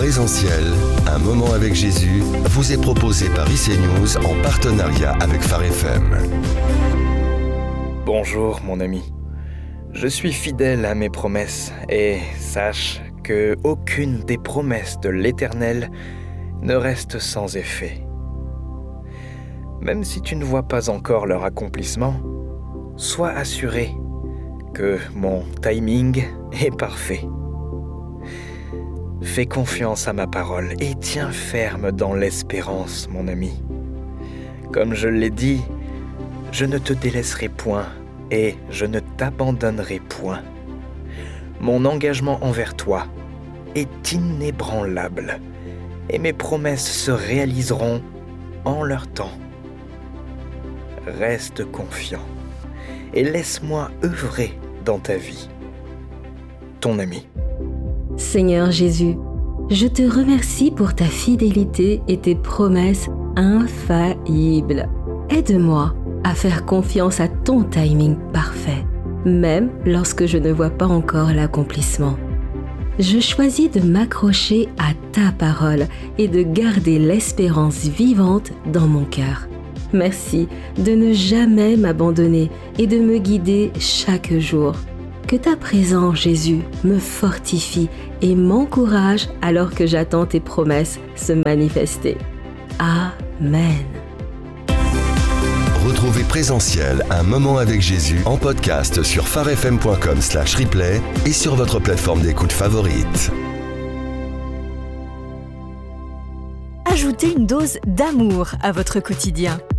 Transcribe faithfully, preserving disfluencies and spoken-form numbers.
Présentiel, un moment avec Jésus, vous est proposé par I C News en partenariat avec Phare F M. Bonjour mon ami, je suis fidèle à mes promesses et sache que aucune des promesses de l'Éternel ne reste sans effet. Même si tu ne vois pas encore leur accomplissement, sois assuré que mon timing est parfait. Fais confiance à ma parole et tiens ferme dans l'espérance, mon ami. Comme je l'ai dit, je ne te délaisserai point et je ne t'abandonnerai point. Mon engagement envers toi est inébranlable et mes promesses se réaliseront en leur temps. Reste confiant et laisse-moi œuvrer dans ta vie. Ton ami. Seigneur Jésus, je te remercie pour ta fidélité et tes promesses infaillibles. Aide-moi à faire confiance à ton timing parfait, même lorsque je ne vois pas encore l'accomplissement. Je choisis de m'accrocher à ta parole et de garder l'espérance vivante dans mon cœur. Merci de ne jamais m'abandonner et de me guider chaque jour. Que ta présence, Jésus, me fortifie et m'encourage alors que j'attends tes promesses se manifester. Amen. Retrouvez Présentiel, un moment avec Jésus en podcast sur pharefm point com slash replay et sur votre plateforme d'écoute favorite. Ajoutez une dose d'amour à votre quotidien.